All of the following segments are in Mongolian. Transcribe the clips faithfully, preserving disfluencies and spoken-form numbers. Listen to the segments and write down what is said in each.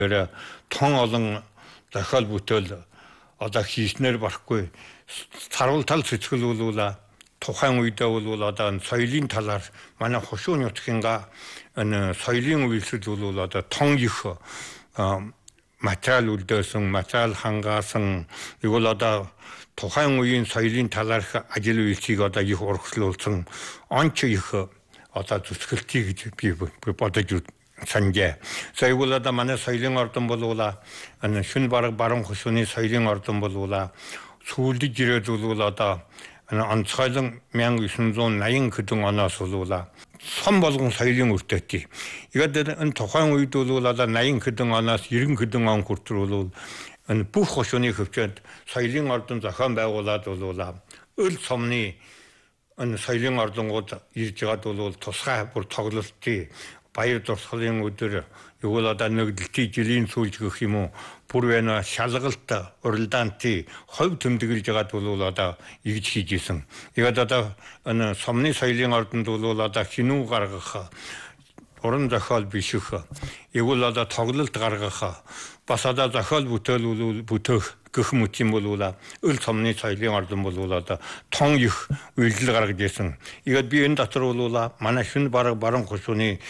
Тон олон зохиол бүтээл одоо хийснээр барахгүй сарвал тал сэтгэл болуула тухайн үедээ бол одоо соёлын талаар манай хошуун нутгийнхаа энэ соёлын үйлсэл бол одоо тон их материал үлдээсэн, материал хангаасан игэл одоо тухайн үеийн соёлын талаарх ажил үйлчийг одоо их урагшлуулсан онч их одоо зүсгэлтий гэж би бодож санджээ. Саягүй одоо манай соёлын ордон болуула энэ шүн бараг баруун хошууны соёлын ордон болуула сүүлдэж ирээд бол одоо онцгойлон мянга есүн зуун наян хэдэн оноос болуула сон болгон соёлын өртөөтэй. Тэгээд энэ тухайн үед бол одоо наян хэдэн оноос ерөн хэдэн он хүртэл бол энэ бүх хошууны хөвчөд соёлын ордон зохион байгуулад болуула өл сумны энэ соёлын ордонгууд ирж байгаад бол тусгай бүр тоглолтын баяр дурсгалын өдөр юу л одоо нэгдэлтийн жилийн сүүлж гэх юм уу бүр байна шалгалт уралдаанти ховь төмдөглөж байгаад бол одоо игж хийж исэн. Тэгээд одоо энэ сумны соёлын ордонд бол одоо хинүү гаргах уран зохиол биших егүүл одоо тоглолт гаргах бас одоо зохиол бүтээл бүтээх гэх мэт юм бол өл сумны соёлын ордон бол одоо тон их үйлдэл гаргаж исэн. Тэгээд би энэ дотор бол манай шүн бараг баруун хошууны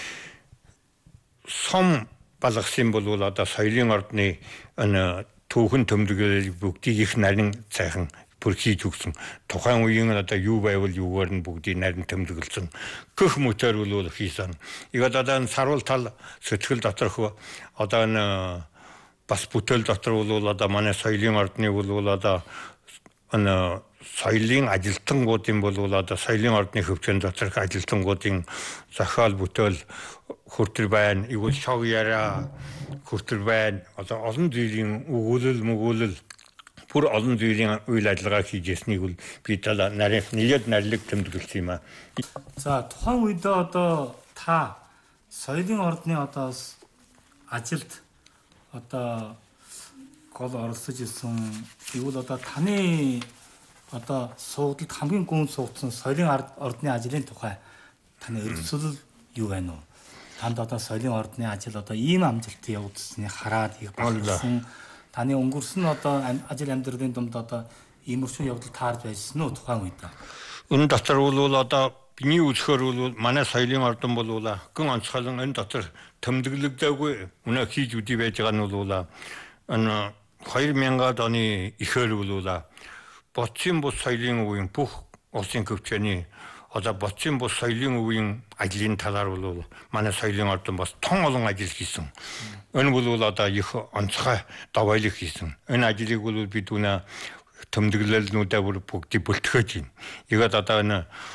сом балгасан бол одоо соёлын ордны энэ түүхэн төмдөглөл бүгдийг их нарийн цайхан бүр хийж өгсөн. Тухайн үеийн одоо юу байвал юугаар нь бүгдийг нарийн төмдөглөсөн. Гэх мэтэр бол хийсэн. Тэгээд одоо сарвал тал сэтгэл доторх одоо энэ бас бүтээл дотор бол одоо манай соёлын ордны бол одоо энэ соёлын ажилтнуудын бол одоо соёлын ордны хөвчөн доторх ажилтнуудын зохиол бүтээл хүртэр байна. Игэл шог яриа хүртэр байна. Одоо олон зүйлийн өгүүлэл мөгүүлэл бүр олон зүйлийн үйл ажиллагаа хийж яснийг бол би талаа нарийн нийлээд нарилэг тэмдэглэсэн юм аа. За тухайн үед одоо та соёлын ордны одоо ажилд одоо гол оролцож исэн игэл одоо таны одоо суугдалд хамгийн гүн суугдсан соёлын ордны ажлын тухай таны эрсдэл юу байна уу? Танд одоо соёлын ордны ажил одоо ийм амжилттай явагдсныг хараад их болсон. Таны өнгөрсөн одоо ажил амьдралын дунд одоо иймэрхүү явдал таарж байсан уу тухайн үед? Энэ дотор бол одоо биний үзэхээр бол манай соёлын ордон бол гэн онцгойлон энэ дотор тэмдэглэгдээгүй өнөө хийж үдий байж байгаа нь бол энэ хоёр мянган оны ихэр бол боцын бус соёлын үеийн бүх улсын хөвчөний одоо боцын бус соёлын үеийн ажлын талаар бол манай соёлын ордон бас тон олон ажил хийсэн. Энэ бол одоо их онцгой даваалыг хийсэн. Энэ ажлыг бол бид үнэ тэмдэглэлнүүдээ бүр бүгдийг бүлтгэж байна. Тэгээд одоо энэ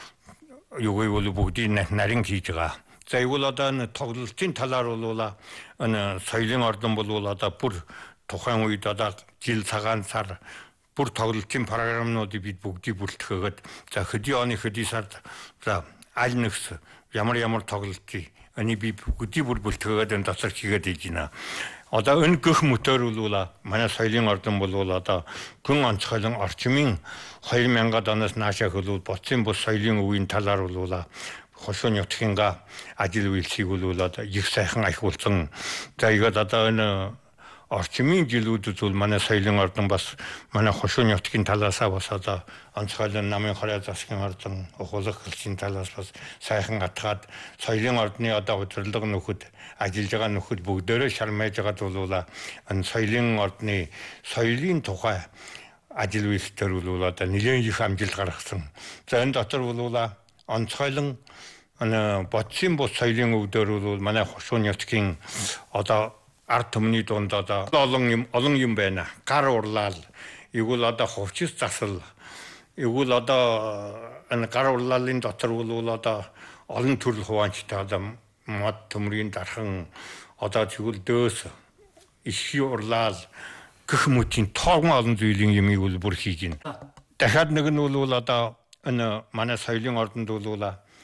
юугүй бол бүгдийг нарийн хийж байгаа. За юу л одоо энэ тоглолтын талаар бол энэ соёлын ордон бол одоо бүр тухайн үед одоо жил цагаан сар бүр тоглолтын програмнуудыг бид бүгдийг бүртгэгээд за хэдийн оны хэдийн сард за аль нэгс ямар ямар тоглолтыг энийг би бүгдийг бүр бүртгэгээд энэ доцор хийгээд иж байна. Одоо энэ гэх мэтэр бол манай соёлын ордон бол одоо гүн онцгойлон орчмын хоёр мянган оноос наашаа хөлөө боцын бус соёлын үеийн талаар бол хошуун нутгийнхаа ажил үйлсийг бол одоо их сайхан ахиулсан. За игээд одоо энэ орчмын жилүүдэд бол манай соёлын ордон бас манай хошуун нутгийн талаасаа бас одоо онцгойлон намын хорой засгийн ордон ухуулах хэлшийн талаас бас сайхан атгаад соёлын ордны одоо удирдлага нөхөд ажиллаж байгаа нөхөд бүгдээрээ шармайж байгаад бол энэ соёлын ордны соёлын тухай ажил үйлсээр бол одоо нэлээд их амжилт гаргасан. За энэ дотор бол онцгойлон энэ боцын бус соёлын өвдөр бол манай хошуун нутгийн одоо ард түмний дунд одоо олон юм олон юм байна. Гар урлал, игэл одоо хувцас засал, игэл одоо энэ гар урлалын дотор бол одоо олон төрөл хуваанчтай одоо мод төмрийн дархан одоо тэгвэл дөөс иши урлал гэх мэтийн тоогон олон зүйлийн юмыг бол бүр хийж байна. Дахиад нэг нь бол одоо энэ манай соёлын ордонд бол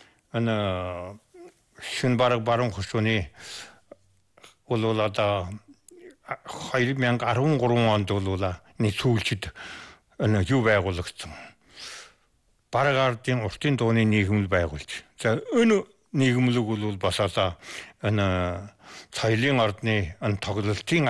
энэ шин бараг баруун хошууны бол одоо хоёр мянга арван гурван онд бол нэг сүүлчид энэ юу байгуулагдсан. Бараг ардын уртын дууны нийгэмл байгуулж. За энэ нийгэмлэг бол бас одоо энэ соёлын ордны энэ тоглолтын